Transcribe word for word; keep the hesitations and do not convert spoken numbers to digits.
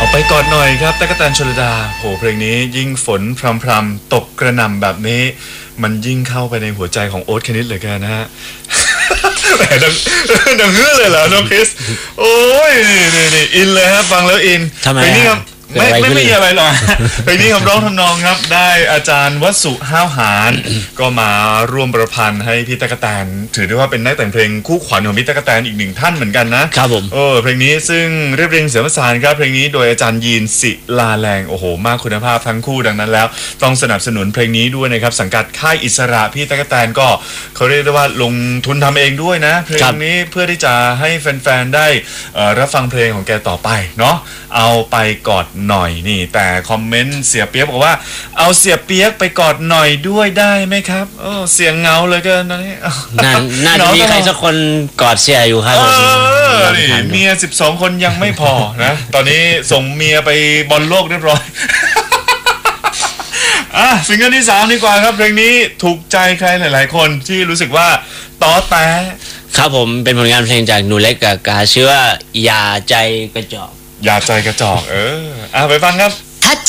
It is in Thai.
ไปกอดหน่อยครับตั๊กแตนชลดาโหเพลงนี้ยิ่งฝนพรำๆตกกระหน่ำแบบนี้มันยิ่งเข้าไปในหัวใจของโอ๊ตคณิตเหลือเกินนะฮะ แหมดังดังเฮือเลยเหรอน้องคริสโอ้ยนี่นี่นี่อินเลยฮะฟังแล้วอินทำไมเพลงนี้ครับเกิดไม่อะไรไม่ขึ้นไม่มีอะไรหรอก เพลงนี้คำร้องทำนองครับได้อาจารย์วสุห้าวหาร ก็มาร่วมประพันธ์ให้พี่ตั๊กแตนถือได้ว่าเป็นนักแต่งเพลงคู่ขวัญของพี่ตั๊กแตนอีกหนึ่งท่านเหมือนกันนะครับผมเออเพลงนี้ซึ่งเรียบเรียงเสียงประสานครับเพลงนี้โดยอาจารย์ยีนศิลาแรงโอ้โหมากคุณภาพทั้งคู่ดังนั้นแล้วต้องสนับสนุนเพลงนี้ด้วยนะครับสังกัดค่ายอิสระพี่ตั๊กแตนก็เขาเรียกได้ว่าลงทุนทำเองด้วยนะเพลงนี้เพื่อที่จะให้แฟนๆได้เอ่อรับฟังเพลงของแกต่อไปเนาะเอาไปกอดหน่อยนี่แต่คอมเมนต์เสียเปียกบอกว่าเอาเสียเปียกไปกอดหน่อยด้วยได้ไหมครับโอ้เสียงเงาเลยเกินตอนนี้น่าน่าจะมีใครสักคนกอดเสียอยู่ครับเอผมอนี่เมียสิบสองคนยังไม่พอนะ ตอนนี้ส่งเมียไปบอลโลกเรียบร้อย อ่ะซิงเกิลที่สามดีกว่าครับเพลงนี้ถูกใจใครหลายๆคนที่รู้สึกว่าต้อแต้ครับผมเป็นผลงานเพลงจากหนูเล็กกับกาชื่อว่าอย่าใจกระจอกอย่าใจกระจอกเอออ่ะไปฟังครับ